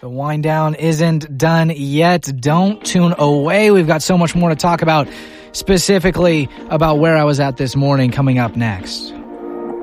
The wind down isn't done yet. Don't tune away. We've got so much more to talk about, specifically about where I was at this morning, coming up next.